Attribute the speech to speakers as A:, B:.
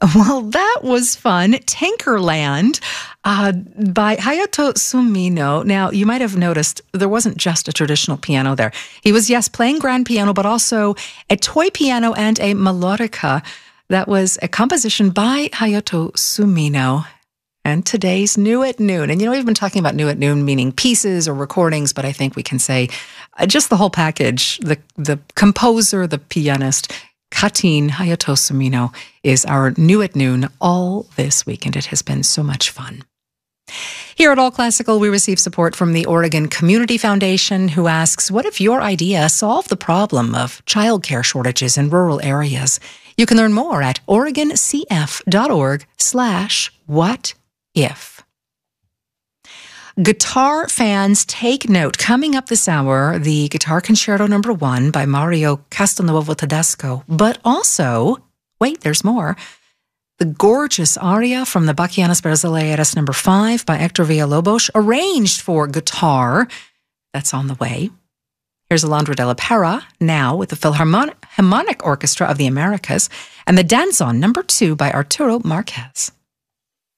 A: Well, that was fun. Tinkerland by Hayato Sumino. Now, you might have noticed there wasn't just a traditional piano there. He was, yes, playing grand piano, but also a toy piano and a melodica. That was a composition by Hayato Sumino. And today's New at Noon. And we've been talking about New at Noon meaning pieces or recordings, but I think we can say just the whole package. The composer, the pianist, Katin Hayato Sumino is our New at Noon all this week, and it has been so much fun. Here at All Classical, we receive support from the Oregon Community Foundation, who asks, what if your idea solved the problem of childcare shortages in rural areas? You can learn more at oregoncf.org/whatif. Guitar fans, take note. Coming up this hour, the Guitar Concerto No. 1 by Mario Castelnuovo Tedesco. But also, wait, there's more. The gorgeous aria from the Bachianas Brasileiras No. 5 by Hector Villalobos, arranged for guitar. That's on the way. Here's Alondra de la Parra, now with the Philharmonic Orchestra of the Americas, and the Danzón No. 2 by Arturo Marquez.